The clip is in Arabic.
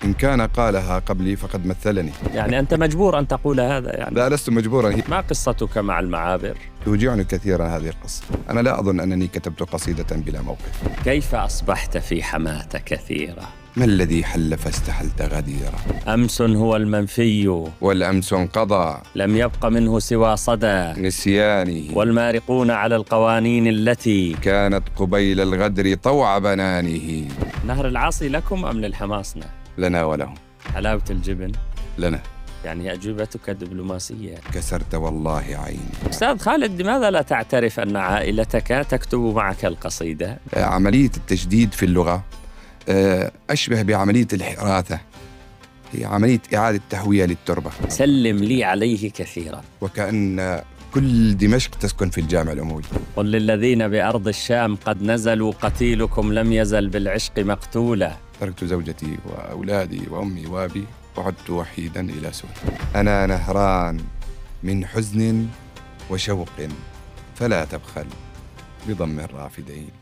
إن كان قالها قبلي فقد مثلني. يعني أنت مجبور أن تقول هذا يعني؟ لا، لست مجبورا. ما قصتك مع المعابر؟ توجعني كثيرا هذه القصة. أنا لا أظن أنني كتبت قصيدة بلا موقف. كيف أصبحت في حماة كثيرة؟ ما الذي حل فاستحلت غديرة؟ أمس هو المنفي والأمس انقضى، لم يبق منه سوى صدى نسيانه، والمارقون على القوانين التي كانت قبيل الغدر طوع بنانه. نهر العاصي لكم أم للحماصنة؟ لنا ولهم. حلاوة الجبن لنا. يعني أجوبتك دبلوماسية. كسرت والله عيني. أستاذ خالد، لماذا لا تعترف أن عائلتك تكتب معك القصيدة؟ عملية التجديد في اللغة أشبه بعملية الحراثة، هي عملية إعادة تهوية للتربة. سلم لي عليه كثيرا. وكأن كل دمشق تسكن في الجامع الأموي. قل للذين بأرض الشام قد نزلوا قتيلكم لم يزل بالعشق مقتولا. تركت زوجتي وأولادي وأمي وأبي وعدت وحيدا إلى سوريا. أنا نهران من حزن وشوق، فلا تبخل بضم الرافدين.